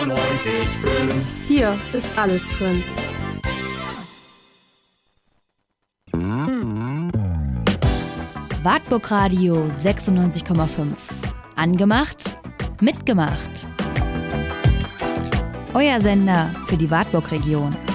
96,5. Hier ist alles drin. Wartburg Radio 96,5. Angemacht, mitgemacht. Euer Sender für die Wartburg-Region.